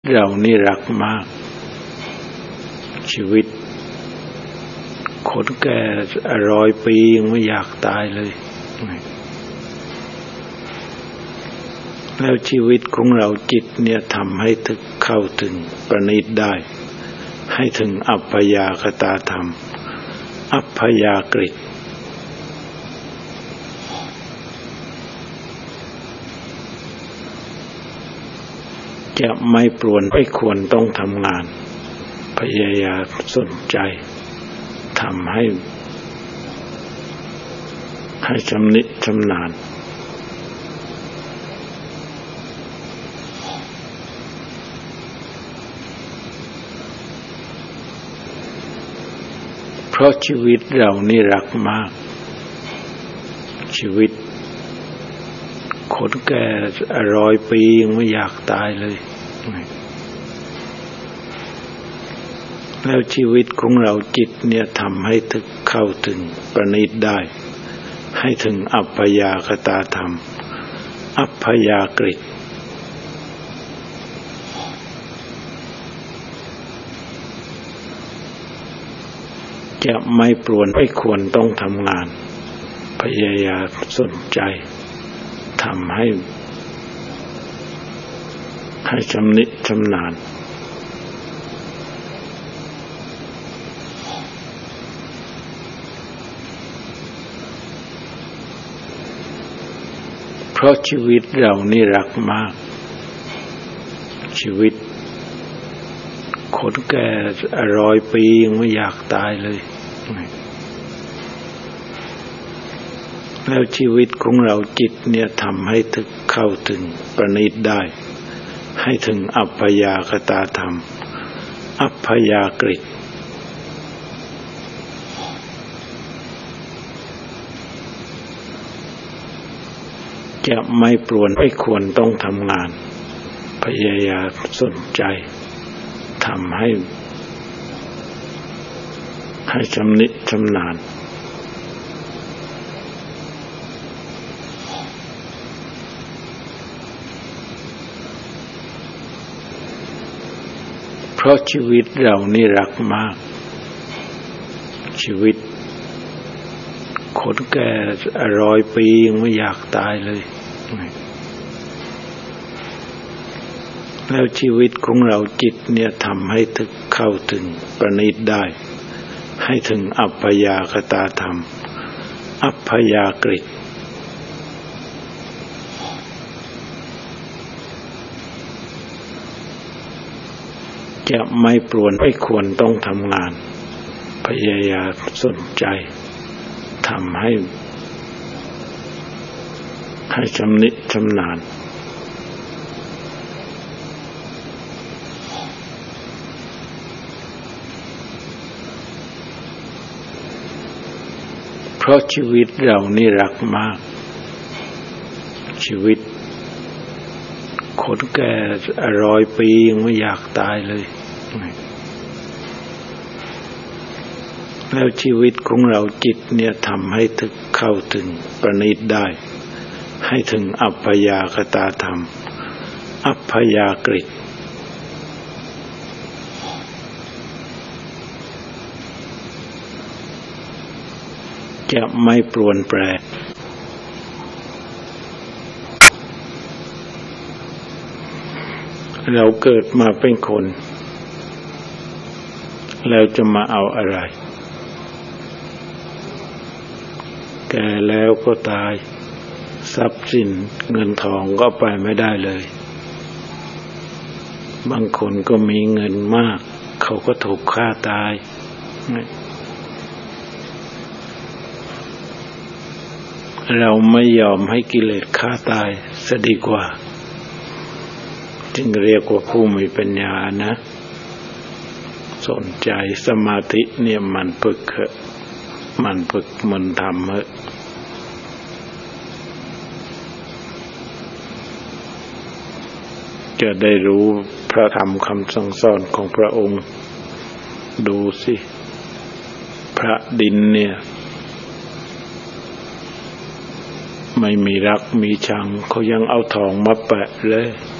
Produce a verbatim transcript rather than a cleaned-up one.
เรานี่รักมากชีวิตคนแก่ร้อยปียังไม่อยากตายเลยแล้วชีวิตของเราจิตเนี่ยทำให้ถึงเข้าถึงประณีตได้ให้ถึงอัปปยากตาธรรมอัปปยากฤตจะไม่ปรวนไม่ควรต้องทำงานพยายามสนใจทำให้ให้ชำนิชำนาญเพราะชีวิตเรานี่รักมากชีวิตคนแก่ร้อยปียังไม่อยากตายเลยแล้วชีวิตของเราจิตเนี่ยทำให้ถึงเข้าถึงประณีตได้ให้ถึงอัปปยากตาธรรมอัปปยากฤตจะไม่ปรวนไม่ควรต้องทำงานพยายามสนใจทำให้ให้ชำนิชำนาญเพราะชีวิตเรานี่รักมากชีวิตคนแก่ร้อยปียังไม่อยากตายเลยแล้วชีวิตของเราจิตเนี่ยทำให้ถึงเข้าถึงประณีตได้ให้ถึงอัปปยากตาธรรมอัปปยากฤตจะไม่ปรวนไม่ควรต้องทำงานพยายามสนใจทำให้ให้ชำนิชำนาญเพราะชีวิตเรานี่รักมากชีวิตคนแก่ร้อยปียังไม่อยากตายเลยแล้วชีวิตของเราจิตเนี่ยทำให้ถึงเข้าถึงประณีตได้ให้ถึงอัปปยากตาธรรมอัปปยากฤตจะไม่ปรวนไม่ควรต้องทำงานพยายามสนใจทำให้ให้ชำนิชำนาญเพราะชีวิตเรานี่รักมากชีวิตคนแก่ร้อยปียังไม่อยากตายเลยแล้วชีวิตของเราจิตเนี่ยทำให้ถึงเข้าถึงประณีตได้ให้ถึงอัปปยากตาธรรมอัปปยากฤตจะไม่ปรวนแปรเราเกิดมาเป็นคนแล้วจะมาเอาอะไรแก่แล้วก็ตายทรัพย์สินเงินทองก็ไปไม่ได้เลยบางคนก็มีเงินมากเขาก็ถูกฆ่าตายเราไม่ยอมให้กิเลสฆ่าตายซะดีกว่าจึงเรียกว่าผู้มีปัญญานะสนใจสมาธิเนี่ยมันฝึกเหอะมันฝึกมันทำเหอะจะได้รู้พระธรรมคำสั่งสอนของพระองค์ดูสิพระดินเนี่ยไม่มีรักมีชังเขายังเอาทองมาแปะเลย